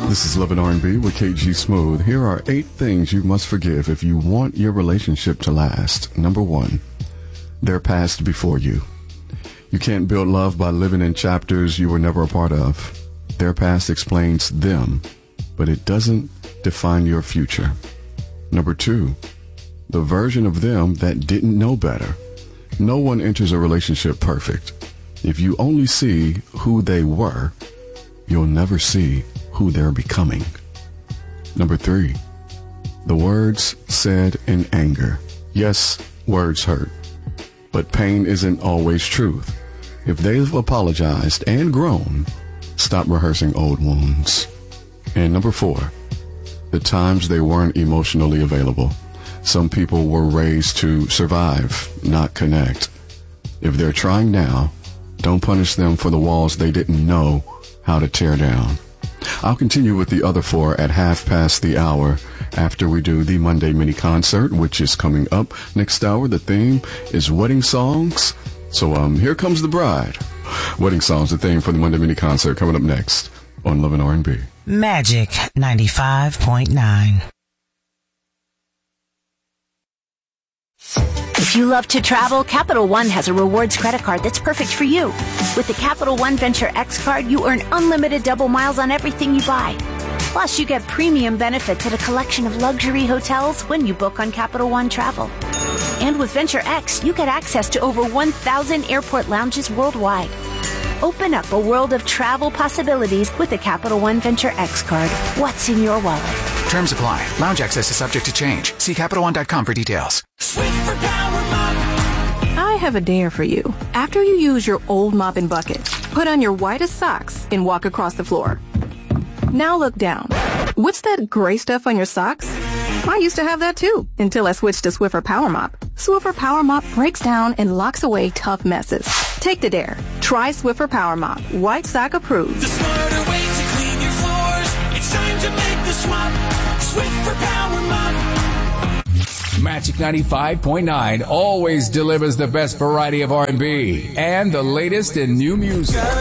This is Love and R&B with KG Smooth. Here are 8 things you must forgive if you want your relationship to last. Number 1, their past before you. You can't build love by living in chapters you were never a part of. Their past explains them, but it doesn't define your future. Number 2, the version of them that didn't know better. No one enters a relationship perfect. If you only see who they were, you'll never see who they're becoming. Number 3, the words said in anger. Yes, words hurt, but pain isn't always truth. If they've apologized and grown, stop rehearsing old wounds. And number 4, the times they weren't emotionally available. Some people were raised to survive, not connect. If they're trying now, don't punish them for the walls they didn't know how to tear down. I'll continue with the other 4 at 5:30 after we do the Monday mini concert, which is coming up next hour. The theme is wedding songs. So here comes the bride. Wedding songs, the theme for the Monday mini concert, coming up next on Love and R&B. Magic 95.9. If you love to travel, Capital One has a rewards credit card that's perfect for you. With the Capital One Venture X card, you earn unlimited double miles on everything you buy. Plus, you get premium benefits at a collection of luxury hotels when you book on Capital One Travel. And with Venture X, you get access to over 1,000 airport lounges worldwide. Open up a world of travel possibilities with the Capital One Venture X card. What's in your wallet? Terms apply. Lounge access is subject to change. See CapitalOne.com for details. Switch for Power Mop. I have a dare for you. After you use your old mop and bucket, put on your whitest socks and walk across the floor. Now look down. What's that gray stuff on your socks? I used to have that too, until I switched to Swiffer Power Mop. Swiffer Power Mop breaks down and locks away tough messes. Take the dare. Try Swiffer Power Mop. White sock approved. The smarter way to clean your floors. It's time to make the swap. Swiffer Power Mop. Magic 95.9 always delivers the best variety of R&B and the latest in new music.